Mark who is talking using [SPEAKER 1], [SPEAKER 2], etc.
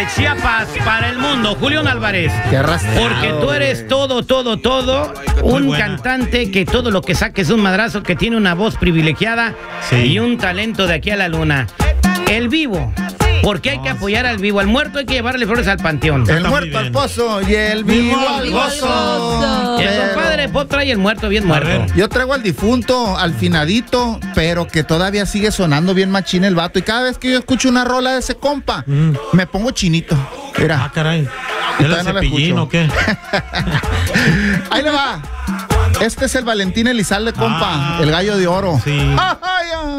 [SPEAKER 1] Chiapas para el mundo, Julián Álvarez.
[SPEAKER 2] Qué arrastrado,
[SPEAKER 1] porque tú eres todo, un cantante que todo lo que saque es un madrazo, que tiene una voz privilegiada y un talento de aquí a la luna. El vivo. Porque hay que apoyar al vivo. Al muerto hay que llevarle flores al panteón.
[SPEAKER 2] El muerto al pozo y el vivo al gozo.
[SPEAKER 1] El compadre Pop trae el muerto bien muerto.
[SPEAKER 2] Yo traigo al difunto, al finadito, pero que todavía sigue sonando bien machín el vato. Y cada vez que yo escucho una rola de ese compa, me pongo chinito. Mira.
[SPEAKER 3] Ah, caray. ¿Es el Cepillín o qué?
[SPEAKER 2] Ahí le va. Este es el Valentín Elizalde, compa. El gallo de oro.
[SPEAKER 3] Sí.